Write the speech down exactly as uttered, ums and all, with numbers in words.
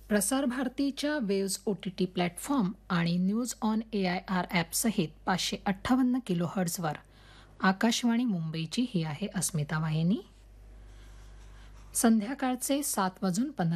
प्रसार भारतीच्या waves O T T platform आणि news on A I R ॲपसहित पाचशे अठ्ठावन्न किलो हर्ट्झवर आकाशवाणी मुंबईची ही आहे अस्मिता वाहिनी. संध्याकाळचे सात वाजून पंधरा